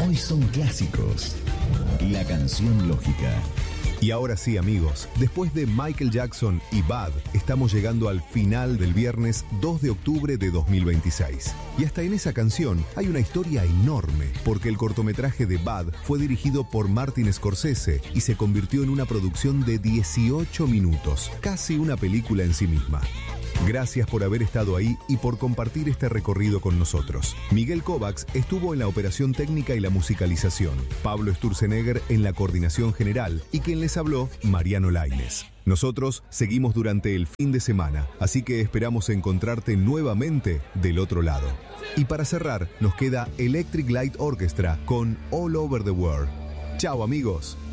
hoy son clásicos. La canción lógica. Y ahora sí, amigos, después de Michael Jackson y Bad, estamos llegando al final del viernes 2 de octubre de 2026. Y hasta en esa canción hay una historia enorme, porque el cortometraje de Bad fue dirigido por Martin Scorsese y se convirtió en una producción de 18 minutos, casi una película en sí misma. Gracias por haber estado ahí y por compartir este recorrido con nosotros. Miguel Kovacs estuvo en la operación técnica y la musicalización, Pablo Sturzenegger en la coordinación general y quien les habló, Mariano Lainez. Nosotros seguimos durante el fin de semana, así que esperamos encontrarte nuevamente del otro lado. Y para cerrar, nos queda Electric Light Orchestra con All Over the World. Chao, amigos.